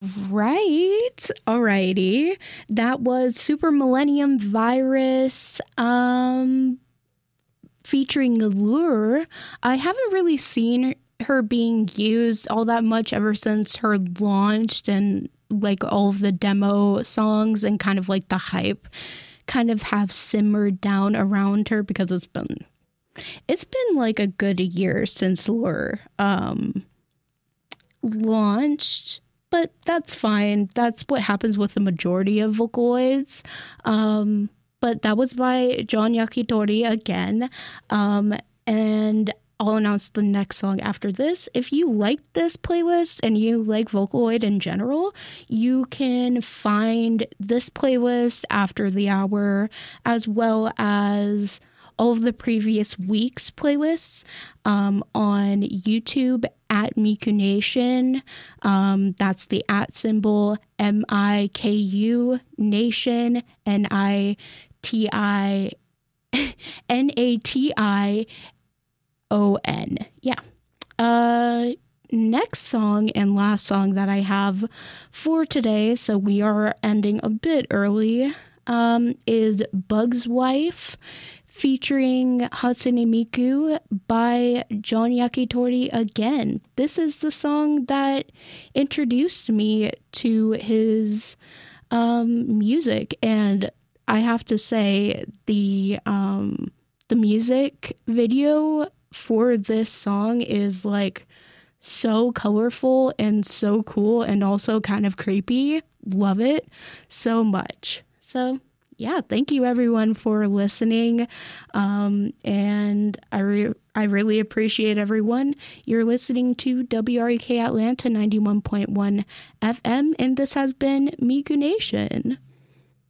Right. Alrighty. That was Super Millennium Virus featuring Allure. I haven't really seen her being used all that much ever since her launched, and like all of the demo songs and kind of like the hype kind of have simmered down around her because it's been like a good year since Lure launched, but that's fine. That's what happens with the majority of Vocaloids. But that was by John Yakitori again. And I'll announce the next song after this. If you like this playlist and you like Vocaloid in general, you can find this playlist after the hour, as well as all of the previous week's playlists on YouTube at Miku Nation. That's the at symbol MIKU Nation NATION. Yeah. Next song and last song that I have for today, so we are ending a bit early, is Bug's Wife featuring Hatsune Miku by John Yakitori again. This is the song that introduced me to his music, and I have to say the music video for this song is like so colorful and so cool and also kind of creepy. Love it so much. So yeah, thank you everyone for listening. And I really appreciate everyone. You're listening to WREK Atlanta 91.1 FM, and this has been Miku Nation.